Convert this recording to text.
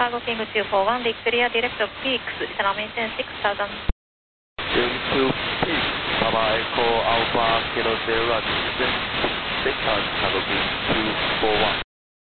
Cargo King 241, declare direct of peaks, channel maintain 6000. Into peak, Papa Echo Alpha Kilo Zero, descent, Cargo King 241.